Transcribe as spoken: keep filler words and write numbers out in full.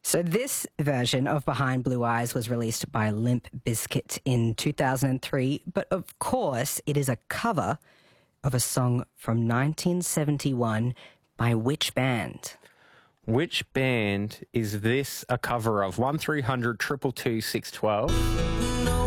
So this version of Behind Blue Eyes was released by Limp Bizkit in two thousand three, but of course it is a cover of a song from nineteen seventy-one by which band? Which band is this a cover of? one three hundred two two two six one two